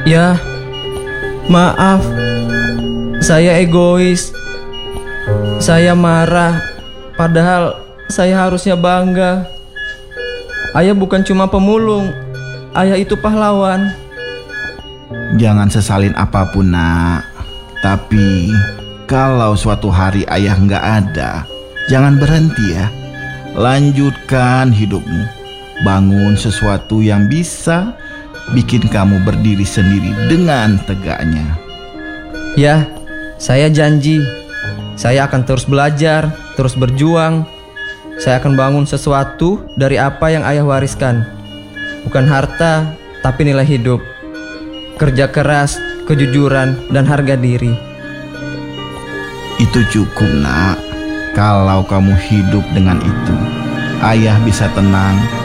Ya, maaf. Saya egois. Saya marah. Padahal saya harusnya bangga. Ayah bukan cuma pemulung. Ayah itu pahlawan. Jangan sesalin apapun, nak. Tapi kalau suatu hari ayah nggak ada, jangan berhenti ya. Lanjutkan hidupmu. Bangun sesuatu yang bisa bikin kamu berdiri sendiri dengan tegaknya. Ya, saya janji. Saya akan terus belajar, terus berjuang. Saya akan bangun sesuatu dari apa yang ayah wariskan. Bukan harta, tapi nilai hidup. Kerja keras, kejujuran, dan harga diri. Itu cukup, nak. Kalau kamu hidup dengan itu, ayah bisa tenang